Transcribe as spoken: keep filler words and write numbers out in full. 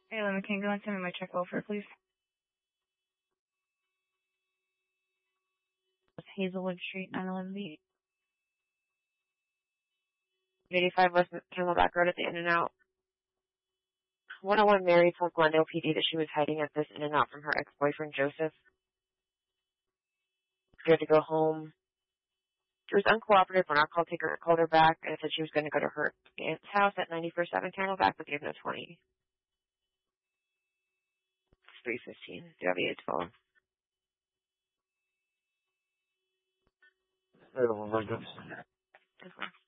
Hey, Lemon, can you go and send me my check welfare, please? Hazelwood Street, nine eleven B. eighty-five West Camelback Road at the In-N-Out. one oh one Mary told Glendale P D that she was hiding at this In-N-Out from her ex-boyfriend, Joseph. She had to go home. She was uncooperative when our call taker called her back and said she was going to go to her aunt's house at ninety-first Avenue Camelback, but gave no twenty. It's three fifteen. Do you have the eight twelve? I don't know, I guess. Okay.